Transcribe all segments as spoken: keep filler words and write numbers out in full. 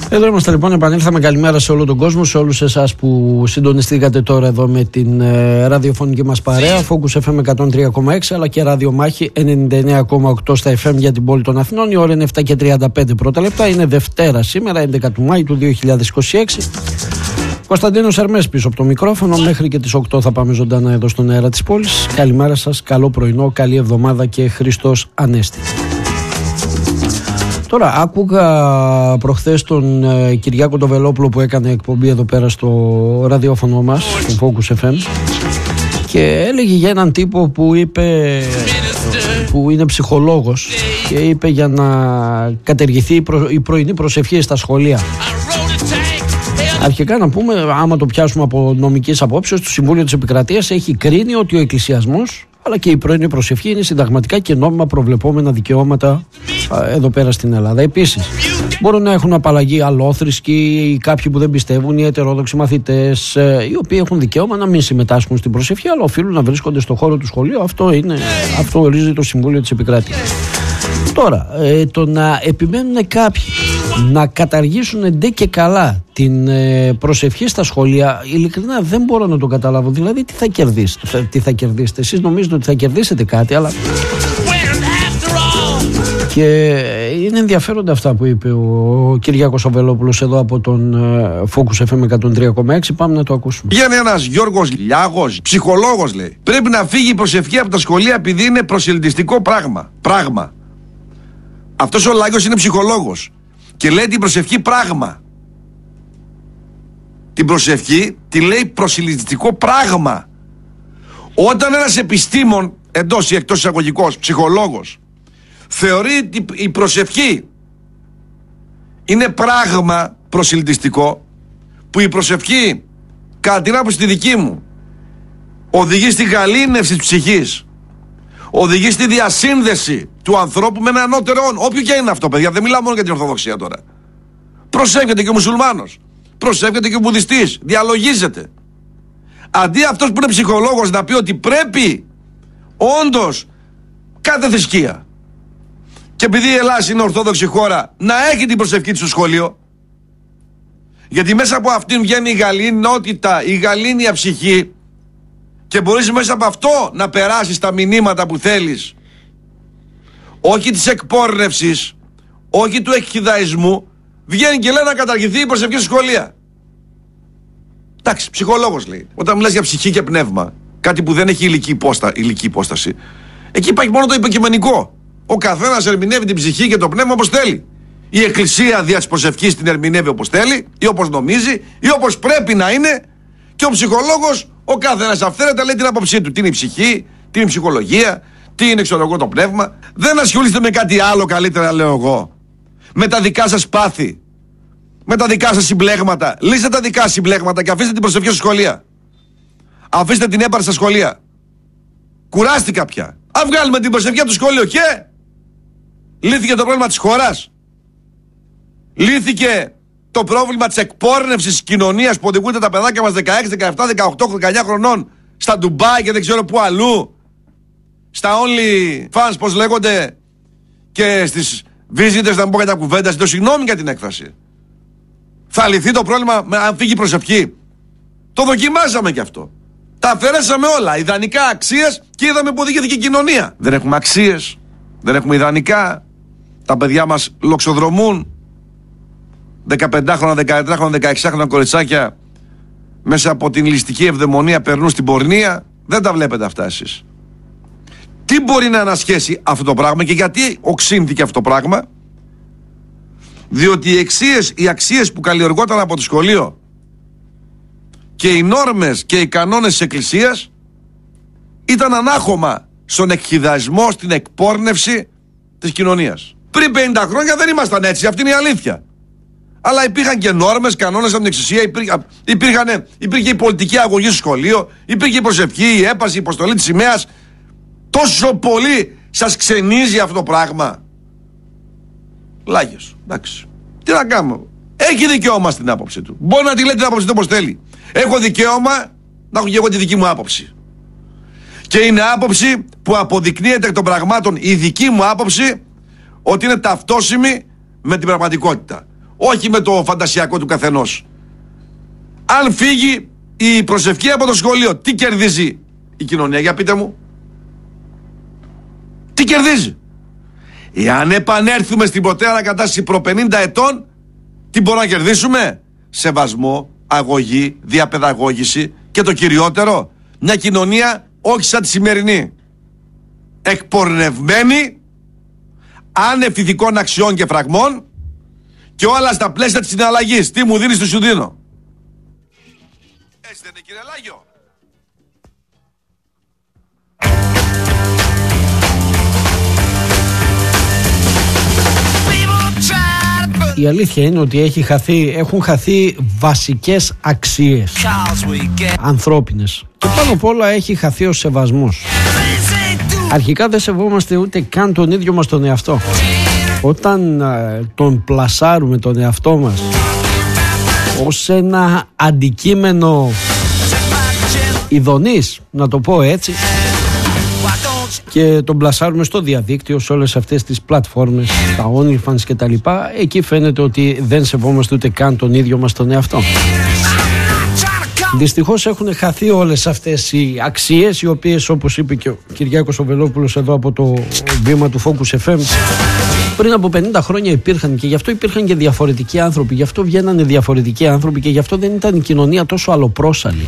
Εδώ είμαστε λοιπόν, επανήλθαμε. Καλημέρα σε όλο τον κόσμο, σε όλους εσάς που συντονιστήκατε τώρα εδώ με την ε, ραδιοφωνική μας παρέα. Focus εφ εμ εκατόν τρία κόμμα έξι αλλά και ραδιομάχη ενενήντα εννέα κόμμα οκτώ στα εφ εμ για την πόλη των Αθηνών. Η ώρα είναι επτά και τριάντα πέντε πρώτα λεπτά. Είναι Δευτέρα σήμερα, έντεκα του Μάη του δύο χιλιάδες είκοσι έξι. Κωνσταντίνος Ερμές πίσω από το μικρόφωνο. Μέχρι και τις οκτώ θα πάμε ζωντανά εδώ στον αέρα της πόλης. Καλημέρα σας, καλό πρωινό, καλή εβδομάδα και Χριστός Ανέστη. Τώρα, άκουγα προχθές τον ε, Κυριάκο τον Βελόπουλο που έκανε εκπομπή εδώ πέρα στο ραδιόφωνο μας, στο Focus εφ εμ, και έλεγε για έναν τύπο που είπε, που είναι ψυχολόγος, και είπε για να κατεργηθεί η, προ, η πρωινή προσευχή στα σχολεία. Αρχικά να πούμε, άμα το πιάσουμε από νομικής απόψεως, το Συμβούλιο της Επικρατείας έχει κρίνει ότι ο εκκλησιασμός αλλά και η πρωινή προσευχή είναι συνταγματικά και νόμιμα προβλεπόμενα δικαιώματα α, εδώ πέρα στην Ελλάδα. Επίσης, μπορούν να έχουν απαλλαγή αλλόθρησκοι ή κάποιοι που δεν πιστεύουν, οι ετερόδοξοι μαθητές, ε, οι οποίοι έχουν δικαίωμα να μην συμμετάσχουν στην προσευχή, αλλά οφείλουν να βρίσκονται στο χώρο του σχολείου. Αυτό, είναι, αυτό ορίζει το Συμβούλιο της Επικράτειας. Τώρα, ε, το να επιμένουν κάποιοι να καταργήσουν ντε και καλά την ε, προσευχή στα σχολεία, ειλικρινά δεν μπορώ να το καταλάβω. Δηλαδή, τι θα κερδίσετε, θα, τι θα κερδίσετε. Εσείς νομίζετε ότι θα κερδίσετε κάτι, αλλά και είναι ενδιαφέροντα αυτά που είπε ο Κυριάκος ο Βελόπουλος εδώ από τον ε, Focus εφ εμ εκατόν τρία κόμμα έξι. Πάμε να το ακούσουμε. Βγαίνει ένας Γιώργος Λιάγος, ψυχολόγος, λέει. Πρέπει να φύγει η προσευχή από τα σχολεία επειδή είναι προσελκυστικό πράγμα. Πράγμα. Αυτός ο Λάγος είναι ψυχολόγος και λέει την προσευχή πράγμα. Την προσευχή τη λέει προσελκυστικό πράγμα. Όταν ένας επιστήμον, εντός ή εκτός εισαγωγικός, ψυχολόγος, θεωρεί ότι η προσευχή είναι πράγμα προσελκυστικό, που η προσευχή, κατά την άποψη τη δική μου, οδηγεί στη γαλήνευση της ψυχής, οδηγεί στη διασύνδεση του ανθρώπου με ένα ανώτερο, όποιο και είναι αυτό, παιδιά, δεν μιλάω μόνο για την Ορθοδοξία τώρα. Προσεύχεται και ο μουσουλμάνος, προσεύχεται και ο βουδιστής, διαλογίζεται. Αντί αυτός που είναι ψυχολόγος να πει ότι πρέπει όντως κάθε θρησκεία, και επειδή η Ελλάδα είναι ορθόδοξη χώρα, να έχει την προσευχή της στο σχολείο, γιατί μέσα από αυτήν βγαίνει η γαλήνότητα, η γαλήνια ψυχή, και μπορείς μέσα από αυτό να περάσεις τα μηνύματα που θέλεις, όχι της εκπόρνευσης, όχι του εκχυδαϊσμού. Βγαίνει και λέει να καταργηθεί η προσευχή στη σχολεία. Εντάξει, ψυχολόγος λέει. Όταν μιλάς για ψυχή και πνεύμα, κάτι που δεν έχει ηλική, υπόστα, ηλική υπόσταση, εκεί υπάρχει μόνο το υποκειμενικό. Ο καθένας ερμηνεύει την ψυχή και το πνεύμα όπως θέλει. Η Εκκλησία δια της προσευχής την ερμηνεύει όπως θέλει, ή όπως νομίζει, ή όπως πρέπει να είναι, και ο ψυχολόγος, ο καθένας αυθαίρετα λέει την άποψή του. Τι είναι η ψυχή, τι είναι η ψυχολογία, τι είναι, ξέρω εγώ, το πνεύμα. Δεν ασχολείστε με κάτι άλλο, καλύτερα λέω εγώ. Με τα δικά σας πάθη, με τα δικά σας συμπλέγματα. Λύστε τα δικά σας συμπλέγματα και αφήστε την προσευχή στα σχολεία. Αφήστε την έπαρση στα σχολεία. Κουράστηκα πια. Αν βγάλουμε την προσευχή από το σχολείο, και λύθηκε το πρόβλημα της χώρας. Λύθηκε το πρόβλημα της εκπόρνευσης της κοινωνίας που οδηγούνται τα παιδάκια μας δεκαέξι, δεκαεπτά, δεκαοκτώ, δεκαεννιά χρονών στα Ντουμπάι και δεν ξέρω πού αλλού, στα OnlyFans πως λέγονται, και στις visitors, να μην πω κατά κουβέντα, ζητώ συγγνώμη για την έκφραση. Θα λυθεί το πρόβλημα με αν φύγει η προσευχή? Το δοκιμάσαμε κι αυτό. Τα αφαιρέσαμε όλα, ιδανικά αξίες, και είδαμε που οδηγήθηκε η κοινωνία. Δεν έχουμε αξίες, δεν έχουμε ιδανικά. Τα παιδιά μας λοξοδρομούν. δεκαπεντάχρονα, δεκαετράχρονα, δεκαεξάχρονα κοριτσάκια μέσα από την ληστική ευδαιμονία περνούν στην πορνεία. Δεν τα βλέπετε αυτά εσείς. Τι μπορεί να ανασχέσει αυτό το πράγμα και γιατί οξύνθηκε αυτό το πράγμα? Διότι οι αξίες, οι αξίες που καλλιεργόταν από το σχολείο και οι νόρμες και οι κανόνες της Εκκλησίας ήταν ανάχωμα στον εκχυδασμό, στην εκπόρνευση της κοινωνίας. Πριν πενήντα χρόνια δεν ήμασταν έτσι, αυτή είναι η αλήθεια. Αλλά υπήρχαν και νόρμες, κανόνες από την Εκκλησία, υπήρχαν, υπήρχαν, υπήρχε η πολιτική αγωγή στο σχολείο, υπήρχε η προσευχή, η έπαση, η υποστολή της σημαίας. Τόσο πολύ σας ξενίζει αυτό το πράγμα? Λάγιος, εντάξει. Τι να κάνω? Έχει δικαίωμα στην άποψη του. Μπορεί να τη λέει την άποψη του όπως θέλει. Έχω δικαίωμα να έχω και εγώ τη δική μου άποψη. Και είναι άποψη που αποδεικνύεται εκ των πραγμάτων, η δική μου άποψη, ότι είναι ταυτόσιμη με την πραγματικότητα. όχι με το φαντασιακό του καθενός. Αν φύγει η προσευχή από το σχολείο, τι κερδίζει η κοινωνία, για πείτε μου? Τι κερδίζει? Εάν επανέλθουμε στην πρωτέα κατάσταση προ πενήντα ετών, τι μπορούμε να κερδίσουμε? Σεβασμό, αγωγή, διαπαιδαγώγηση και το κυριότερο, μια κοινωνία όχι σαν τη σημερινή, εκπορνευμένη, άνευ ηθικών αξιών και φραγμών και όλα στα πλαίσια της συναλλαγής. Τι μου δίνεις, του σου δίνω. Έτσι δεν είναι, κύριε Λάγιο? Η αλήθεια είναι ότι έχει χαθεί, έχουν χαθεί βασικές αξίες ανθρώπινες και πάνω απ' όλα έχει χαθεί ο σεβασμός. Αρχικά δεν σεβόμαστε ούτε καν τον ίδιο μας τον εαυτό. Όταν α, τον πλασάρουμε τον εαυτό μας ως ένα αντικείμενο ειδονής, να το πω έτσι, και τον πλασάρουμε στο διαδίκτυο, σε όλες αυτές τις πλατφόρμες, τα OnlyFans και τα λοιπά, εκεί φαίνεται ότι δεν σεβόμαστε ούτε καν τον ίδιο μας τον εαυτό. Δυστυχώς έχουν χαθεί όλες αυτές οι αξίες, οι οποίες, όπως είπε και ο Κυριάκος ο Βελόπουλος εδώ από το βήμα του Focus εφ εμ, πριν από πενήντα χρόνια υπήρχαν, και γι' αυτό υπήρχαν και διαφορετικοί άνθρωποι, γι' αυτό βγαίνανε διαφορετικοί άνθρωποι και γι' αυτό δεν ήταν η κοινωνία τόσο αλλοπρόσαλη.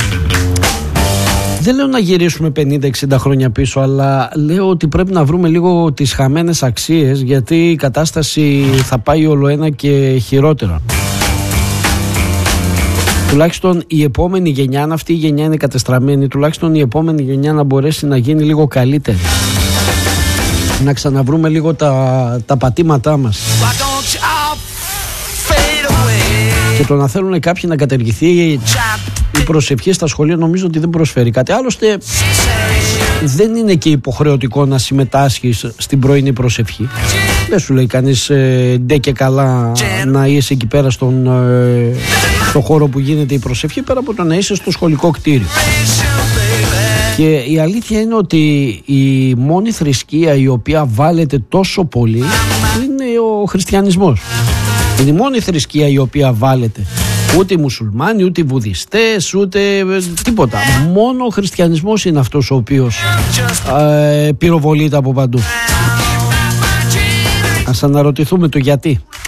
Δεν λέω να γυρίσουμε πενήντα εξήντα χρόνια πίσω, αλλά λέω ότι πρέπει να βρούμε λίγο τις χαμένες αξίες, γιατί η κατάσταση θα πάει όλο ένα και χειρότερα. Τουλάχιστον η επόμενη γενιά, αν αυτή η γενιά είναι κατεστραμμένη, τουλάχιστον η επόμενη γενιά να μπορέσει να γίνει λίγο καλύτερη. Να ξαναβρούμε λίγο τα, τα πατήματά μας. Και το να θέλουν κάποιοι να καταργηθεί η προσευχή στα σχολεία, νομίζω ότι δεν προσφέρει κάτι. Άλλωστε δεν είναι και υποχρεωτικό να συμμετάσχεις στην πρωινή προσευχή. Δεν σου λέει κανείς ε, ντε και καλά να είσαι εκεί πέρα στον, ε, στο χώρο που γίνεται η προσευχή, πέρα από το να είσαι στο σχολικό κτίριο. Και η αλήθεια είναι ότι η μόνη θρησκεία η οποία βάλεται τόσο πολύ είναι ο χριστιανισμός. Είναι η μόνη θρησκεία η οποία βάλεται. Ούτε οι μουσουλμάνοι, ούτε οι βουδιστές, ούτε τίποτα. Μόνο ο χριστιανισμός είναι αυτός ο οποίος ε, πυροβολείται από παντού. Ας αναρωτηθούμε το γιατί.